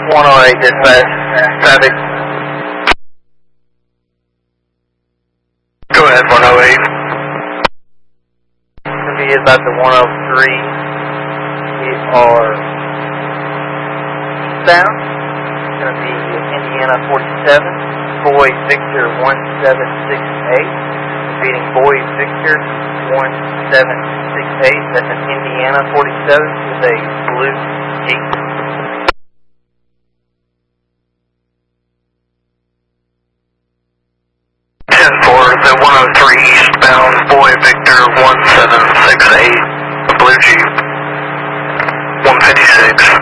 108 dispatch. Traffic. Go ahead, 108. Gonna be about the 103. We are eastbound. It's gonna be Indiana 47. Boy Victor 1768. Repeating Boy Victor 1768. That's an Indiana 47 with a blue Jeep. The 103 eastbound, Boy Victor 1768, a blue Jeep, 156.